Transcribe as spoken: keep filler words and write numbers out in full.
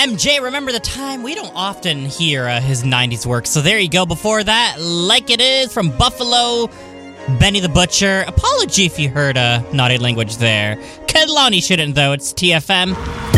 M J, Remember the Time? We don't often hear uh, his nineties work, so there you go. Before that, Like It Is from Buffalo, Benny the Butcher. Apology if you heard uh, naughty language there. Kedlani shouldn't, though. It's T F M.